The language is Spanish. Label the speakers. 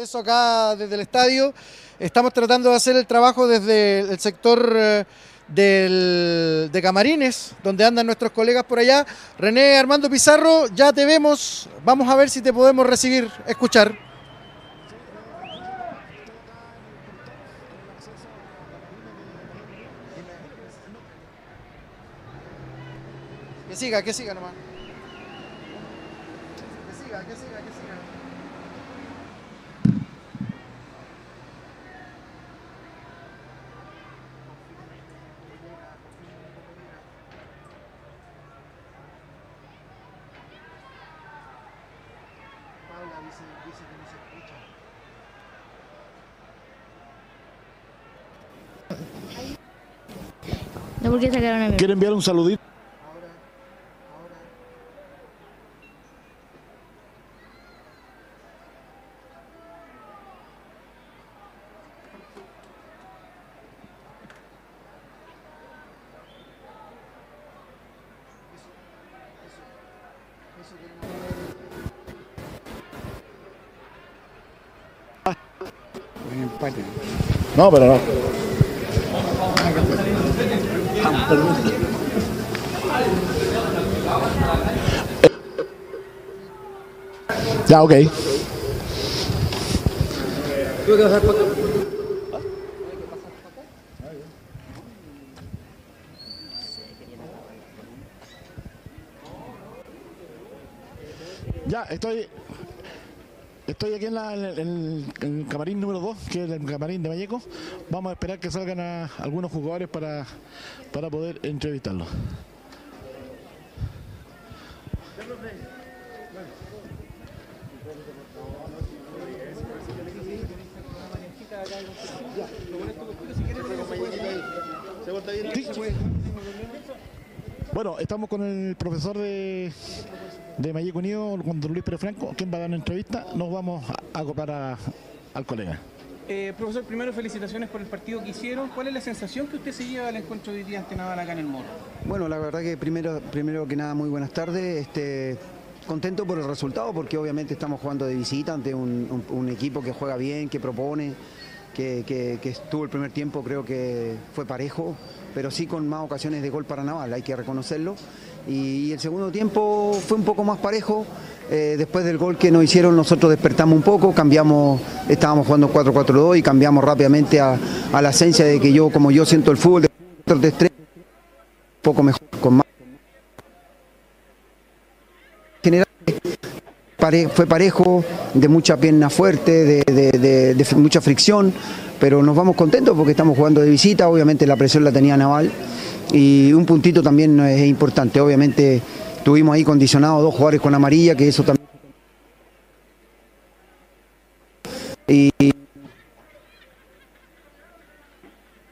Speaker 1: Eso acá desde el estadio. Estamos tratando de hacer el trabajo desde el sector de camarines, donde andan nuestros colegas por allá. René Armando Pizarro, ya te vemos. Vamos a ver si te podemos recibir, escuchar. Que siga nomás. Que siga. Paula dice que no se escucha.
Speaker 2: No, porque sacaron a mí.
Speaker 3: ¿Quiere enviar un saludito?
Speaker 1: Ahora. Eso queremos.
Speaker 3: No, pero no. Ya, ok. Ya, estoy aquí en el camarín número 2, que es el camarín de Valleco. Vamos a esperar que salgan algunos jugadores para poder entrevistarlos. Sí. Bueno, estamos con el profesor de Valleco Unido, con don Luis Pérez Franco, quien va a dar una entrevista. Nos vamos a acoplar al colega.
Speaker 4: Profesor, primero felicitaciones por el partido que hicieron. ¿Cuál es la sensación que usted se lleva del encuentro de hoy día ante Naval acá en el Morro?
Speaker 5: Bueno, la verdad que primero que nada, muy buenas tardes. Contento por el resultado, porque obviamente estamos jugando de visita ante un equipo que juega bien, que propone, que estuvo el primer tiempo, creo que fue parejo, pero sí con más ocasiones de gol para Naval, hay que reconocerlo. Y el segundo tiempo fue un poco más parejo. Después del gol que nos hicieron, nosotros despertamos un poco, cambiamos, estábamos jugando 4-4-2 y cambiamos rápidamente a la esencia de que como yo siento el fútbol, de 4-3-3, un poco mejor, con más. En general fue parejo, de mucha pierna fuerte, de mucha fricción, pero nos vamos contentos porque estamos jugando de visita. Obviamente la presión la tenía Naval y un puntito también es importante. Obviamente tuvimos ahí condicionados 2 jugadores con amarilla, que eso también. Y